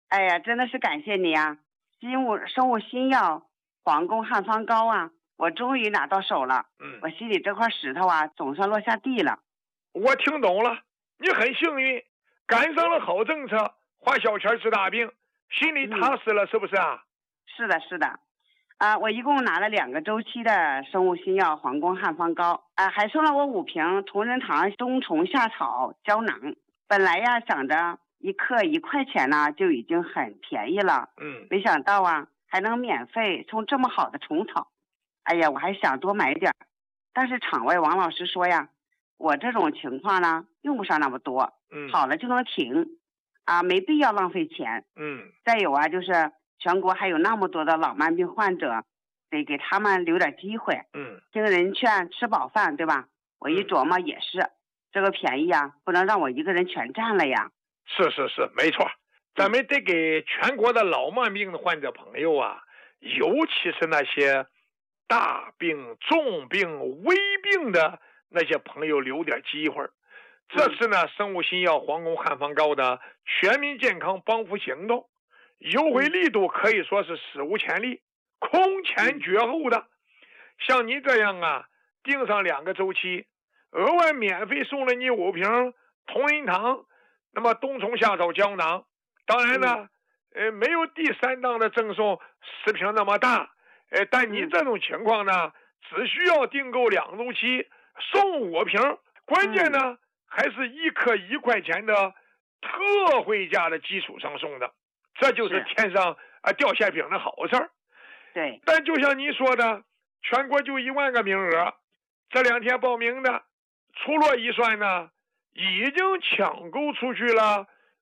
哎呀，真的是感谢你啊！生物新药皇宫汉方膏啊，我终于拿到手了。我心里这块石头啊，总算落下地了。 我听懂了，你很幸运，赶上了好政策，花小钱治大病，心里踏实了，是不是啊？ 是的，是的。我一共拿了2个周期的生物新药皇宫汉方膏，还送了我5瓶同仁堂冬虫夏草胶囊。本来呀，想着1克1块钱呢，就已经很便宜了。没想到啊，还能免费送这么好的虫草。哎呀，我还想多买点，但是场外王老师说呀，我这种情况呢，用不上那么多，好了就能停，没必要浪费钱。再有啊，就是全国还有那么多的老慢病患者，得给他们留点机会。听人劝，吃饱饭，对吧？我一琢磨也是，这个便宜啊，不能让我一个人全占了呀。 是，没错，咱们得给全国的老慢病的患者朋友啊，尤其是那些大病、重病、危病的那些朋友留点机会。这次呢，生物新药皇宫汉方膏的全民健康帮扶行动，优惠力度可以说是史无前例，空前绝后的。像你这样啊，订上2个周期，额外免费送了你5瓶同仁堂那么冬虫夏草胶囊。当然呢，没有第3档的赠送10瓶那么大，但你这种情况呢，只需要订购2周期送5瓶，关键呢还是1克1块钱的特惠价的基础上送的，这就是天上掉馅饼的好事儿。 对， 但就像你说的，全国就1万个名额，这2天报名的，出落一算呢，已经抢购出去了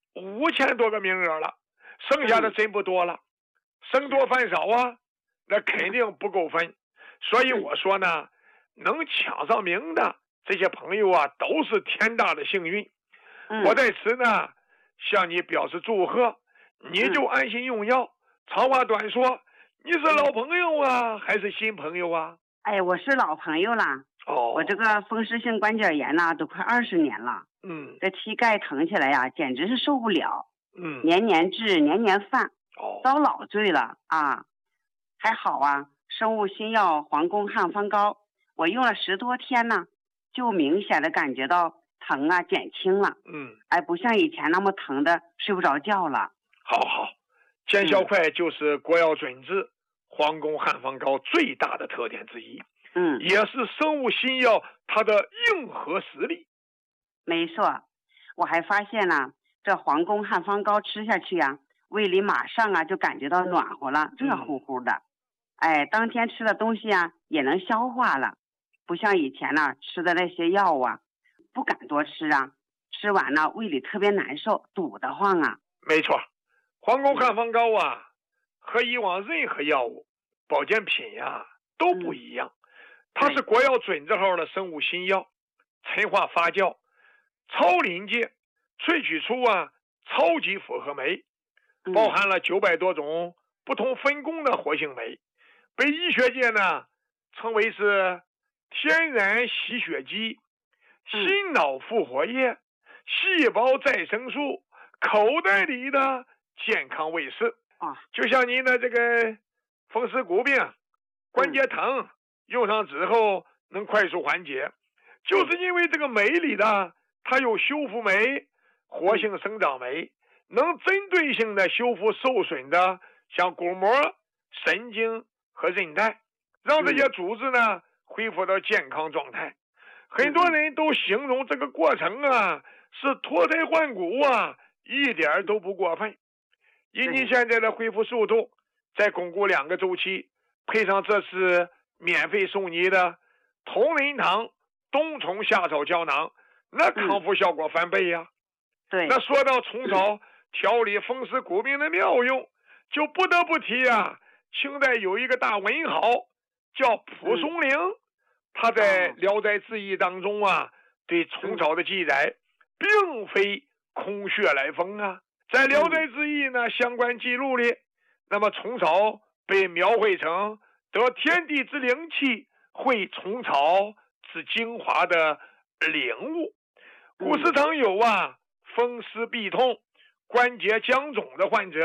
5000多个名额了，剩下的真不多了，生多饭少啊，那肯定不够分。所以我说呢，能抢上名的这些朋友啊，都是天大的幸运。我在此呢向你表示祝贺，你就安心用药。长话短说，你是老朋友啊，还是新朋友啊？ 哎，我是老朋友啦。我这个风湿性关节炎呢，都快20年了。这膝盖疼起来呀，简直是受不了。年年治，年年犯，遭老罪了啊！还好啊，生物新药皇宫汉方膏，我用了10多天呢，就明显的感觉到疼啊减轻了。不像以前那么疼的睡不着觉了。 好，见效快就是国药准治皇宫汉方膏最大的特点之一。也是生物新药它的硬核实力。 没错，我还发现呢，这皇宫汉方膏吃下去啊，胃里马上啊就感觉到暖和了，热乎乎的。当天吃的东西啊也能消化了，不像以前呢吃的那些药啊，不敢多吃啊，吃完了胃里特别难受，堵得慌啊。 没错，皇宫汉方膏啊，和以往任何药物、保健品呀都不一样。它是国药准字号的生物新药，陈化发酵，超临界萃取出超级复合酶，包含了900多种不同分工的活性酶，被医学界呢称为是天然吸血肌、心脑复活液、细胞再生素，口袋里的健康卫士。就像您的这个风湿骨病、关节疼，用上之后能快速缓解，就是因为这个酶里的它有修复酶、活性生长酶，能针对性的修复受损的像骨膜、神经和韧带，让这些组织呢恢复到健康状态。很多人都形容这个过程啊是脱胎换骨啊，一点都不过分。以你现在的恢复速度，再巩固2个周期，配上这次免费送你的同仁堂冬虫夏草胶囊，那康复效果翻倍呀。 对， 那说到虫草调理风湿骨病的妙用，就不得不提清代有一个大文豪叫蒲松龄，他在《聊斋志异》当中对虫草的记载并非空穴来风啊。在《聊斋志异》呢相关记录里，那么虫草被描绘成得天地之灵气，会虫草之精华的灵物。古时常有风湿痹痛、关节僵肿的患者